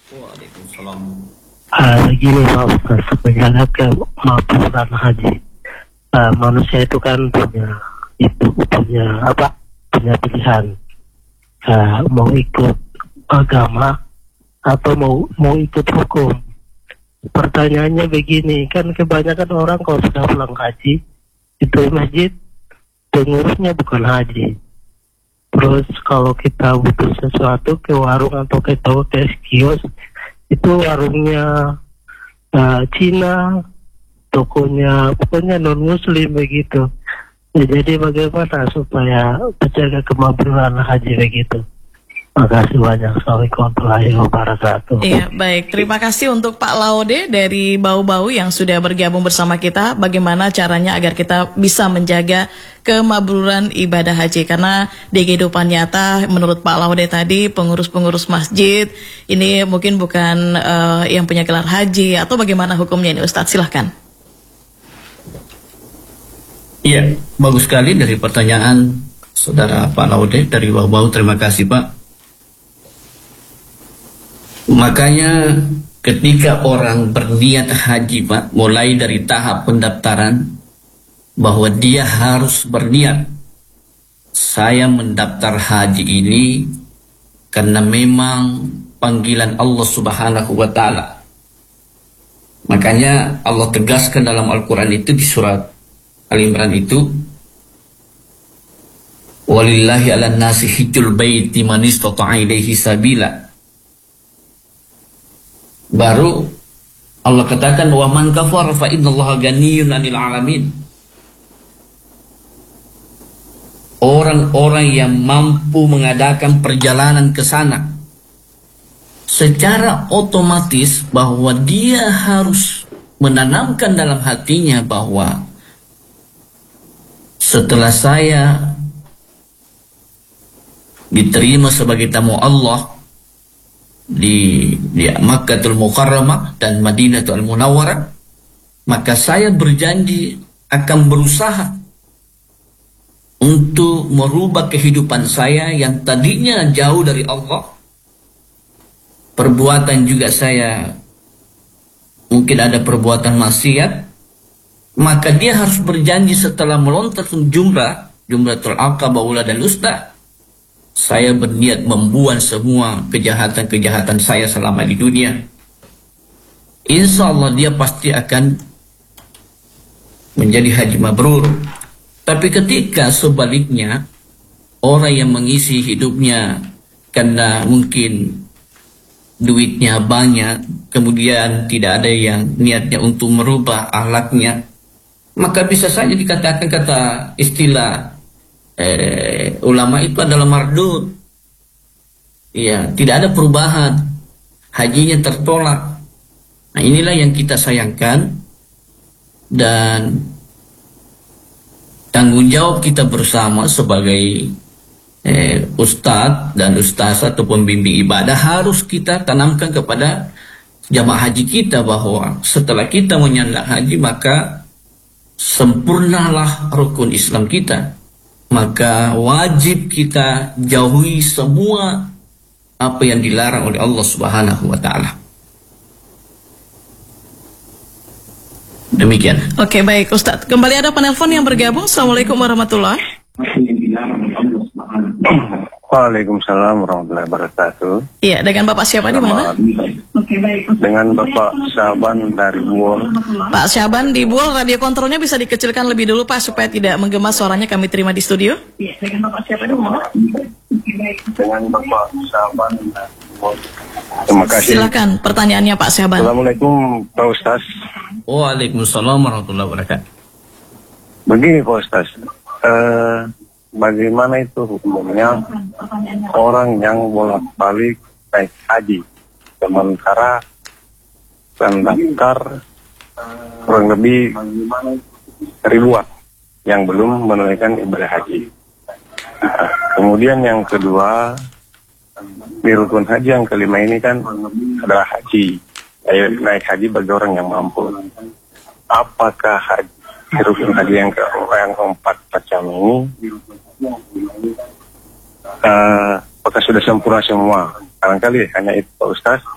Waalaikumsalam. Gini Pak Ustaz, sebenarnya kemampuan haji. Manusia itu kan punya pilihan. Mau ikut agama atau mau ikut hukum. Pertanyaannya begini, kan kebanyakan orang kalau sudah pulang haji itu masjid pengurusnya bukan haji. Terus kalau kita butuh sesuatu ke warung atau ke toko, ke kios, itu warungnya Cina, tokonya pokoknya non muslim begitu. Ya, jadi bagaimana supaya menjaga kemabrur haji begitu? Makasih banyak. Assalamualaikum warahmatullahi wabarakatuh. Iya, baik. Terima kasih untuk Pak Laude dari Bau-Bau yang sudah bergabung bersama kita. Bagaimana caranya agar kita bisa menjaga kemabruran ibadah haji? Karena di kehidupan nyata, menurut Pak Laude tadi, pengurus-pengurus masjid ini mungkin bukan yang punya gelar haji, atau bagaimana hukumnya ini, Ustadz? Silahkan. Iya, bagus sekali dari pertanyaan Saudara Pak Laude dari Bau-Bau. Terima kasih Pak. Makanya ketika orang berniat haji Pak, mulai dari tahap pendaftaran, bahwa dia harus berniat, saya mendaftar haji ini karena memang panggilan Allah Subhanahu wa Ta'ala. Makanya Allah tegaskan dalam Al-Quran itu, di surat Al-Imran itu, walillahi ala nasi hijjul baiti man istata'a ilaihi sabila. Baru Allah katakan wa man kafara fa innallaha ghaniyyun 'anil 'alamin. Orang-orang yang mampu mengadakan perjalanan ke sana secara otomatis bahwa dia harus menanamkan dalam hatinya bahwa setelah saya diterima sebagai tamu Allah di Makkatul Mukarramah dan Madinatul Munawwarah, maka saya berjanji akan berusaha untuk merubah kehidupan saya yang tadinya jauh dari Allah. Perbuatan juga saya mungkin ada perbuatan maksiat, maka dia harus berjanji setelah melontar Jumratul Aqabah Ula dan Usta, saya berniat membuang semua kejahatan-kejahatan saya selama di dunia. Insya Allah dia pasti akan menjadi haji mabrur. Tapi ketika sebaliknya, orang yang mengisi hidupnya karena mungkin duitnya banyak, kemudian tidak ada yang niatnya untuk merubah akhlaknya, maka bisa saja dikatakan, kata istilah ulama, itu adalah mardud. Ya, tidak ada perubahan, hajinya tertolak. Nah, inilah yang kita sayangkan, dan tanggung jawab kita bersama sebagai ustadz dan ustazah atau pembimbing ibadah harus kita tanamkan kepada jamaah haji kita bahwa setelah kita menyandang haji, maka sempurnalah rukun Islam kita. Maka wajib kita jauhi semua apa yang dilarang oleh Allah Subhanahu wa Ta'ala. Demikian. Oke, baik Ustadz. Kembali ada penelpon yang bergabung. Assalamualaikum warahmatullahi. Waalaikumsalam warahmatullahi wabarakatuh. Iya, dengan Bapak siapa di mana? Dengan Bapak Syaban dari Buol. Pak Syaban di Buol, radio kontrolnya bisa dikecilkan lebih dulu Pak, supaya tidak menggema suaranya kami terima di studio. Iya, dengan Bapak siapa di mana? Dengan Bapak Syaban dari Buol. Terima kasih. Silakan pertanyaannya Pak Syaban. Assalamualaikum Pak Ustaz. Waalaikumsalam warahmatullahi wabarakatuh. Begini Pak Ustaz, bagaimana itu hukumnya orang yang bolak-balik naik haji, sementara pendaftar kurang lebih ribuan yang belum menunaikan ibadah haji. Kemudian yang kedua, di rukun haji yang kelima ini kan adalah haji, naik haji bagi orang yang mampu. Apakah haji, di rukun haji yang keempat macam ini, apakah sudah sempurna semua? Barangkali hanya itu Pak Ustaz.